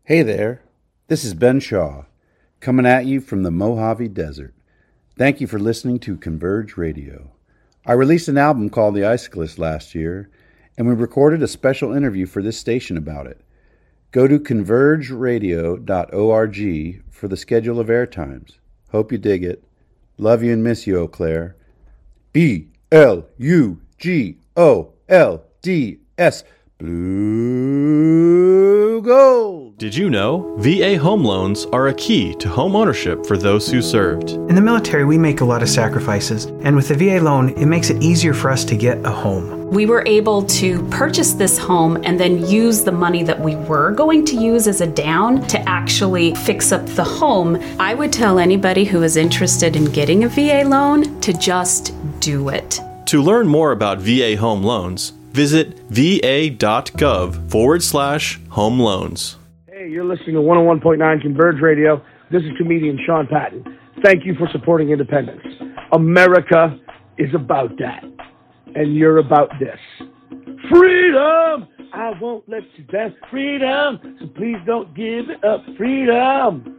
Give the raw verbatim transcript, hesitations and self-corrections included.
Hey there, this is Ben Shaw, coming at you from the Mojave Desert. Thank you for listening to Converge Radio. I released an album called The Iciclist last year, and we recorded a special interview for this station about it. Go to converge radio dot org for the schedule of airtimes. Hope you dig it. Love you and miss you, Eau Claire. B L U G O L D S Blue Gold. Did you know V A home loans are a key to home ownership for those who served? In the military, we make a lot of sacrifices, and with the V A loan, it makes it easier for us to get a home. We were able to purchase this home and then use the money that we were going to use as a down to actually fix up the home. I would tell anybody who is interested in getting a V A loan to just do it. To learn more about V A home loans, visit va.gov forward slash home loans. Hey, you're listening to one oh one point nine Converge Radio. This is comedian Sean Patton. Thank you for supporting independence. America is about that. And you're about this. Freedom! I won't let you down. Freedom! So please don't give it up. Freedom!